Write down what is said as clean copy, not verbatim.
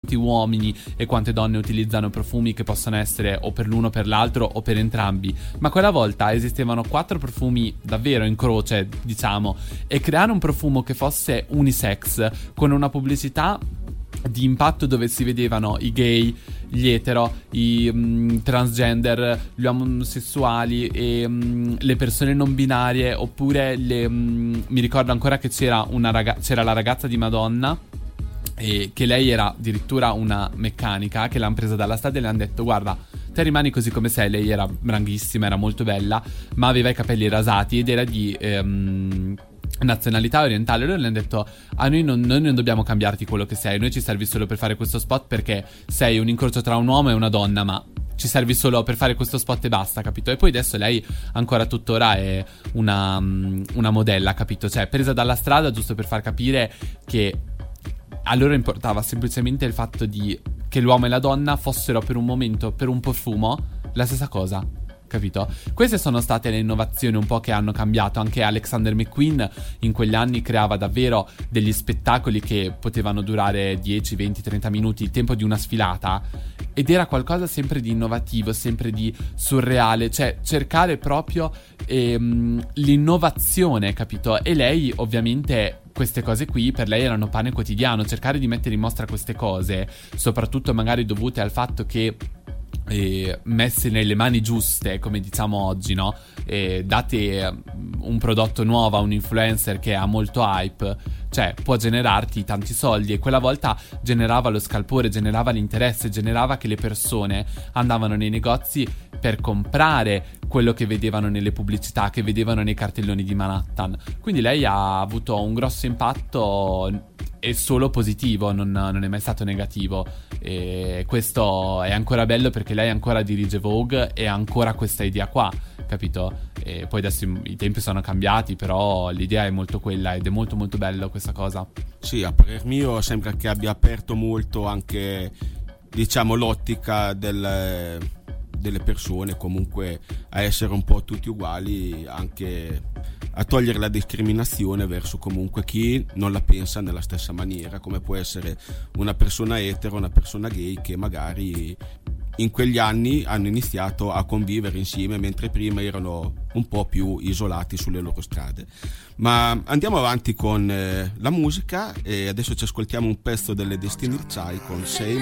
quanti uomini e quante donne utilizzano profumi che possono essere o per l'uno o per l'altro o per entrambi, ma quella volta esistevano 4 profumi davvero in croce, diciamo, e creare un profumo che fosse unisex con una pubblicità di impatto dove si vedevano i gay, gli etero, i transgender, gli omosessuali e le persone non binarie, oppure mi ricordo ancora che c'era la ragazza di Madonna, e che lei era addirittura una meccanica, che l'hanno presa dalla strada e le hanno detto: guarda, te rimani così come sei. Lei era branghissima, era molto bella, ma aveva i capelli rasati ed era di nazionalità orientale. Loro le hanno detto: a noi non dobbiamo cambiarti quello che sei, noi ci servi solo per fare questo spot perché sei un incrocio tra un uomo e una donna, ma ci servi solo per fare questo spot e basta, capito? E poi adesso lei ancora tuttora è una modella, capito? Cioè, presa dalla strada giusto per far capire che a loro importava semplicemente il fatto che l'uomo e la donna fossero per un momento, per un profumo, la stessa cosa, capito? Queste sono state le innovazioni un po' che hanno cambiato. Anche Alexander McQueen in quegli anni creava davvero degli spettacoli che potevano durare 10, 20, 30 minuti, il tempo di una sfilata, ed era qualcosa sempre di innovativo, sempre di surreale, cioè cercare proprio l'innovazione, capito? E lei ovviamente queste cose qui per lei erano pane quotidiano, cercare di mettere in mostra queste cose, soprattutto magari dovute al fatto che messe nelle mani giuste, come diciamo oggi, no? Date un prodotto nuovo a un influencer che ha molto hype, cioè può generarti tanti soldi, e quella volta generava lo scalpore, generava l'interesse, generava che le persone andavano nei negozi per comprare quello che vedevano nelle pubblicità, che vedevano nei cartelloni di Manhattan. Quindi lei ha avuto un grosso impatto e solo positivo, non è mai stato negativo, e questo è ancora bello perché lei ancora dirige Vogue e ha ancora questa idea qua, capito? E poi adesso i tempi sono cambiati, però l'idea è molto quella ed è molto molto bello questa cosa. Sì, a parer mio sembra che abbia aperto molto anche, diciamo, l'ottica delle persone comunque a essere un po' tutti uguali, anche a togliere la discriminazione verso comunque chi non la pensa nella stessa maniera, come può essere una persona etero, una persona gay, che magari in quegli anni hanno iniziato a convivere insieme, mentre prima erano un po' più isolati sulle loro strade. Ma andiamo avanti con la musica, e adesso ci ascoltiamo un pezzo delle Destiny's Child con Say